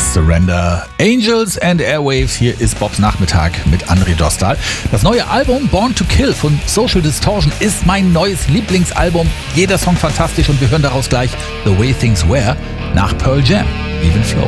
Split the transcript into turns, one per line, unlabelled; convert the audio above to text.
Surrender. Angels and Airwaves, hier ist Bobs Nachmittag mit André Dostal. Das neue Album Born to Kill von Social Distortion ist mein neues Lieblingsalbum. Jeder Song fantastisch und wir hören daraus gleich The Way Things Were nach Pearl Jam. Even Flow.